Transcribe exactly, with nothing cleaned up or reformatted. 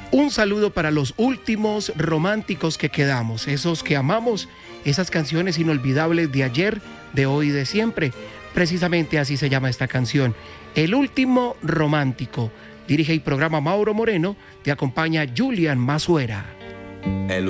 Un saludo para los últimos románticos que quedamos, esos que amamos, esas canciones inolvidables de ayer, de hoy y de siempre. Precisamente así se llama esta canción, El último romántico. Dirige y programa Mauro Moreno, te acompaña Julian Mazuera. El